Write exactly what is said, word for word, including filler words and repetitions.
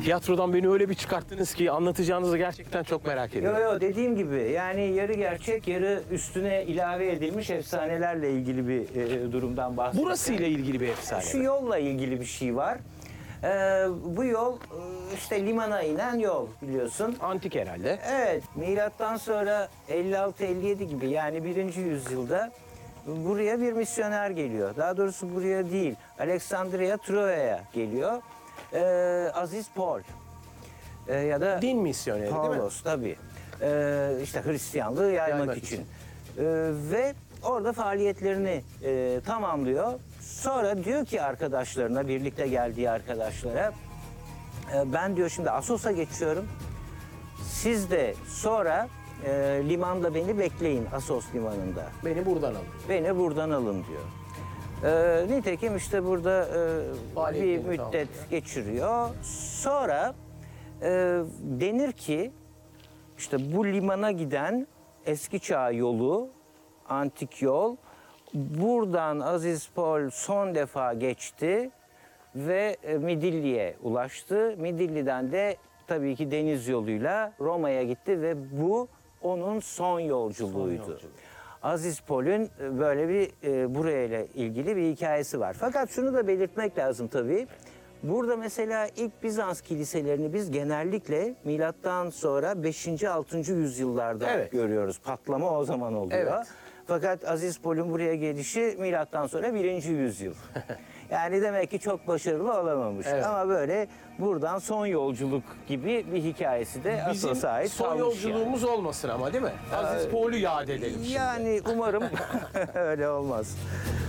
Tiyatrodan beni öyle bir çıkarttınız ki anlatacağınızı gerçekten çok merak ediyorum. Yo yo dediğim gibi yani yarı gerçek yarı üstüne ilave edilmiş efsanelerle ilgili bir e, durumdan bahsediyorum. Burası ile ilgili bir efsane. Şu mi? yolla ilgili bir şey var. Ee, bu yol e, işte limana inen yol biliyorsun. Antik herhalde. Evet, milattan sonra elli altı elli yedi gibi yani birinci yüzyılda buraya bir misyoner geliyor. Daha doğrusu buraya değil, Alexandria Troya'ya geliyor. Ee, Aziz Paul Ee, ya da Din misyoneri değil mi? Paulos tabii. Ee, işte Hristiyanlığı yaymak, Yaymak için. için. Ee, ve orada faaliyetlerini e, tamamlıyor. Sonra diyor ki arkadaşlarına, birlikte geldiği arkadaşlara, e, ben diyor şimdi Assos'a geçiyorum. Siz de sonra e, limanda beni bekleyin, Assos limanında. Beni buradan alın. Beni buradan alın diyor. Ee, nitekim işte burada e, bir Faaliyetlerini müddet tamamlıyor. geçiriyor. Sonra e, denir ki işte bu limana giden eski çağ yolu, antik yol, buradan Aziz Paul son defa geçti ve e, Midilli'ye ulaştı. Midilli'den de tabii ki deniz yoluyla Roma'ya gitti ve bu onun son yolculuğuydu. Son yolculuğu. Aziz Paul'ün e, böyle bir e, burayla ilgili bir hikayesi var. Fakat şunu da belirtmek lazım tabii. Burada mesela ilk Bizans kiliselerini biz genellikle milattan sonra beşinci altıncı yüzyıllarda Evet. görüyoruz. Patlama o zaman oluyor. Evet. Fakat Aziz Paul'ün buraya gelişi milattan sonra birinci yüzyıl. Yani demek ki çok başarılı olamamış. Evet. Ama böyle buradan son yolculuk gibi bir hikayesi de Bizim Assos'a ait son kalmış yolculuğumuz olmasın ama değil mi? Aziz Paul'u yad edelim yani. şimdi. Yani umarım öyle olmaz.